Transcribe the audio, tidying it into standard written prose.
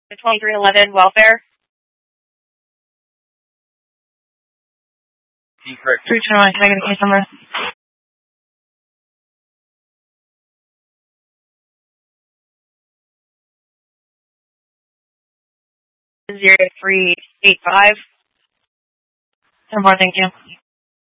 The 2311 welfare. 321, can I get a case number? 0385. No more, thank you.